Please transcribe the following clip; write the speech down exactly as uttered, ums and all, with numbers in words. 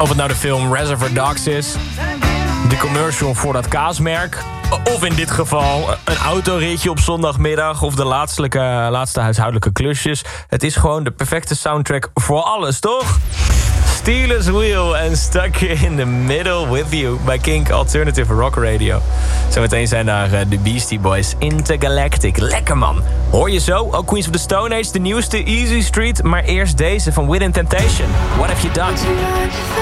Of het nou de film Reservoir Dogs is, de commercial voor dat kaasmerk, of in dit geval een autoritje op zondagmiddag of de laatste, laatste huishoudelijke klusjes. Het is gewoon de perfecte soundtrack voor alles, toch? Steelers Wheel en Stuck in the Middle with You bij Kink Alternative Rock Radio. Zometeen zijn daar uh, de Beastie Boys, Intergalactic. Lekker man. Hoor je zo? Ook Queens of the Stone Age, de nieuwste Easy Street. Maar eerst deze van Within Temptation. What Have You Done?